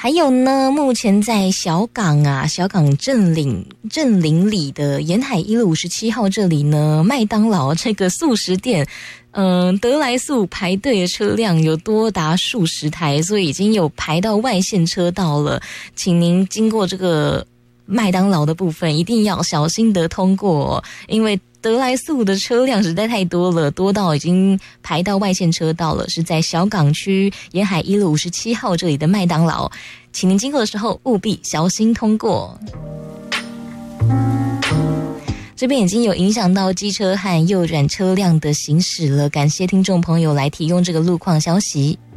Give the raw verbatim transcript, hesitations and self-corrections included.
还有呢，目前在小港啊，小港镇岭镇岭里的沿海一路五十七号这里呢，麦当劳这个速食店，嗯、呃，得来速排队的车辆有多达数十台，所以已经有排到外线车道了，请您经过这个麦当劳的部分一定要小心的通过哦，因为得来速的车辆实在太多了，多到已经排到外线车道了，是在小港区沿海一路五十七号这里的麦当劳，请您经过的时候务必小心通过。这边已经有影响到机车和右转车辆的行驶了，感谢听众朋友来提供这个路况消息。